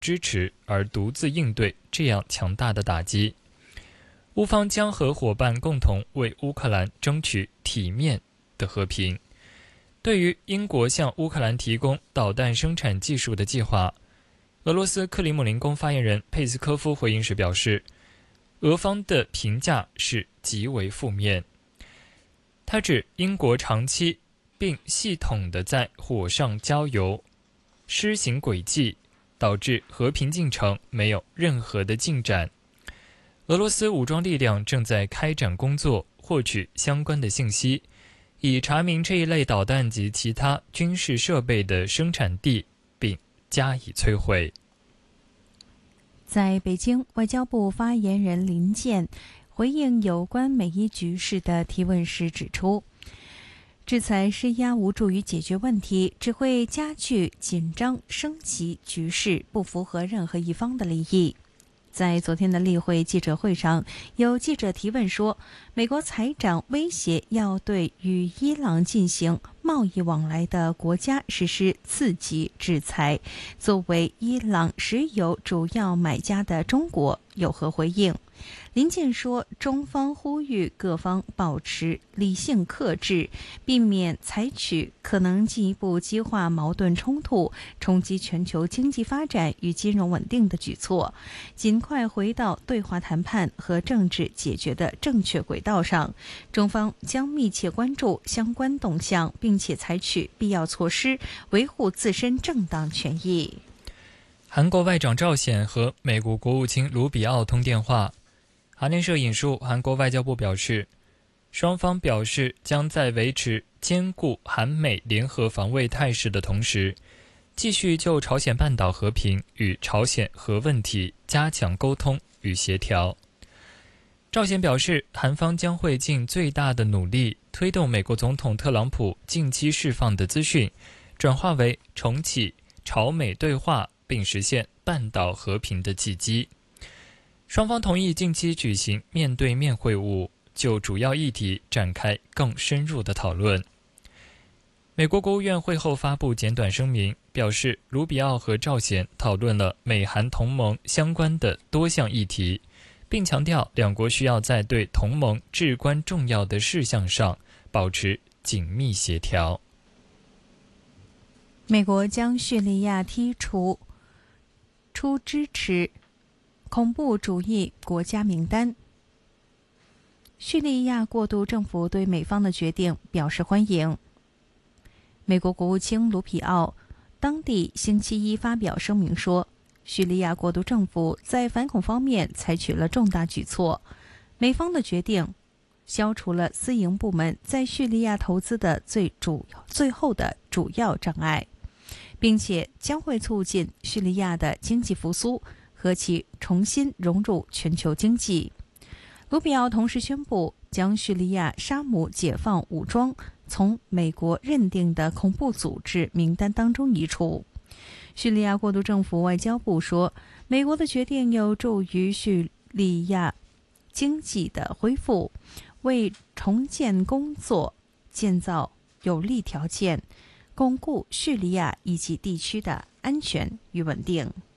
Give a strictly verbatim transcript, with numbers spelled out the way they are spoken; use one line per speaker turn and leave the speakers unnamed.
支持而独自应对这样强大的打击。乌方将和伙伴共同为乌克兰争取体面的和平。对于英国向乌克兰提供导弹生产技术的计划，俄罗斯克里姆林宫发言人佩斯科夫回应时表示，俄方的评价是极为负面。他指英国长期并系统地在火上浇油，施行诡计，导致和平进程没有任何的进展。俄罗斯武装力量正在开展工作，获取相关的信息，以查明这一类导弹及其他军事设备的生产地，并加以摧毁。
在北京，外交部发言人林健回应有关美伊局势的提问时指出，制裁施压无助于解决问题，只会加剧紧张升级局势，不符合任何一方的利益。在昨天的例会记者会上，有记者提问说，美国财长威胁要对与伊朗进行贸易往来的国家实施刺激制裁，作为伊朗石油主要买家的中国有何回应？林健说，中方呼吁各方保持理性克制，避免采取可能进一步激化矛盾冲突、冲击全球经济发展与金融稳定的举措，尽快回到对话谈判和政治解决的正确轨道上。中方将密切关注相关动向，并且采取必要措施，维护自身正当权益。
韩国外长赵显和美国国务卿卢比奥通电话。韩联社引述韩国外交部表示，双方表示将在维持兼顾韩美联合防卫态势的同时，继续就朝鲜半岛和平与朝鲜核问题加强沟通与协调。赵显表示，韩方将会尽最大的努力推动美国总统特朗普近期释放的资讯转化为重启朝美对话并实现半岛和平的契机。双方同意近期举行面对面会晤，就主要议题展开更深入的讨论。美国国务院会后发布简短声明，表示卢比奥和赵显讨论了美韩同盟相关的多项议题，并强调两国需要在对同盟至关重要的事项上保持紧密协调。
美国将叙利亚剔除出支持恐怖主义国家名单。叙利亚过渡政府对美方的决定表示欢迎。美国国务卿卢皮奥当地星期一发表声明说，叙利亚过渡政府在反恐方面采取了重大举措，美方的决定消除了私营部门在叙利亚投资的最主最后的主要障碍，并且将会促进叙利亚的经济复苏和其重新融入全球经济。卢比奥同时宣布将叙利亚沙姆解放武装从美国认定的恐怖组织名单当中移除。叙利亚过渡政府外交部说，美国的决定有助于叙利亚经济的恢复，为重建工作建造有利条件，巩固叙利亚以及地区的安全与稳定。